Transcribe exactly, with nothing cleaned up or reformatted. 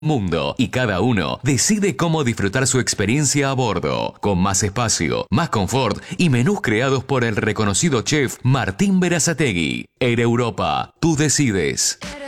mundo y cada uno decide cómo disfrutar su experiencia a bordo, con más espacio, más confort y menús creados por el reconocido chef Martín Berazategui. Air Europa, tú decides.